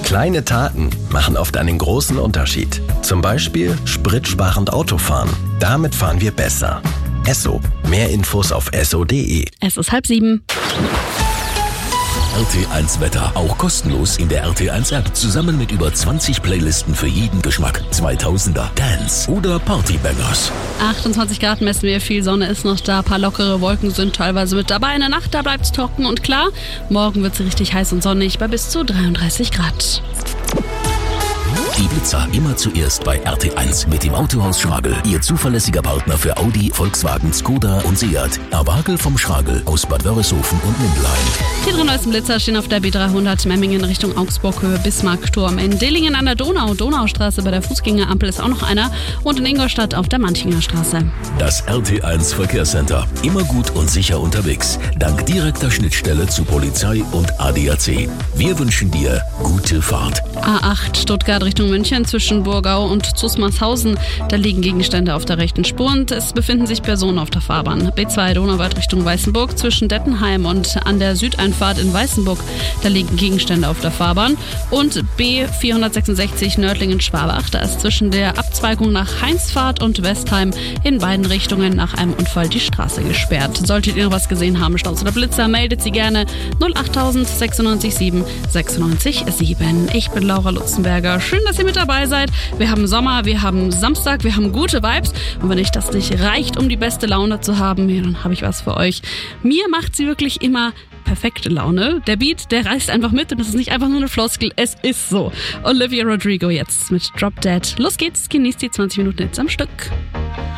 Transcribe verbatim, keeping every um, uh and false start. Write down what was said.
Kleine Taten machen oft einen großen Unterschied. Zum Beispiel spritsparend Autofahren. Damit fahren wir besser. Esso. Mehr Infos auf esso punkt de. Es ist halb sieben. R T eins Wetter, auch kostenlos in der R T eins App. Zusammen mit über zwanzig Playlisten für jeden Geschmack. zweitausender, Dance oder Partybangers. achtundzwanzig Grad messen wir, viel Sonne ist noch da, ein paar lockere Wolken sind teilweise mit dabei. In der Nacht, da bleibt es trocken und klar. Morgen wird es richtig heiß und sonnig bei bis zu dreiunddreißig Grad. Die Blitzer immer zuerst bei R T eins mit dem Autohaus Schragel. Ihr zuverlässiger Partner für Audi, Volkswagen, Skoda und Seat. Erwagel vom Schragel aus Bad Wörishofen und Mindelheim. Die drei neuesten Blitzer stehen auf der B dreihundert Memmingen Richtung Augsburg, Höhe Bismarckturm. In Dillingen an der Donau, Donaustraße bei der Fußgängerampel ist auch noch einer. Und in Ingolstadt auf der Manchinger Straße. Das R T eins Verkehrscenter. Immer gut und sicher unterwegs. Dank direkter Schnittstelle zu Polizei und A D A C. Wir wünschen dir gute Fahrt. A acht Stuttgart Richtung München zwischen Burgau und Zusmarshausen. Da liegen Gegenstände auf der rechten Spur und es befinden sich Personen auf der Fahrbahn. B zwei Donauwörth Richtung Weißenburg zwischen Dettenheim und an der Südeinfahrt in Weißenburg. Da liegen Gegenstände auf der Fahrbahn. Und B vierhundertsechsundsechzig Nördlingen-Schwabach. Da ist zwischen der Abzweigung nach Heinsfahrt und Westheim in beiden Richtungen nach einem Unfall die Straße gesperrt. Solltet ihr noch was gesehen haben, Staus oder Blitzer, meldet sie gerne null acht sechsundneunzig sieben sechsundneunzig sieben. Ich bin Laura Lutzenberger. Schön, dass ihr mit dabei seid. Wir haben Sommer, wir haben Samstag, wir haben gute Vibes. Und wenn euch das nicht reicht, um die beste Laune zu haben, ja, dann habe ich was für euch. Mir macht sie wirklich immer perfekte Laune. Der Beat, der reißt einfach mit und es ist nicht einfach nur eine Floskel, es ist so. Olivia Rodrigo jetzt mit Drop Dead. Los geht's, genießt die zwanzig Minuten jetzt am Stück.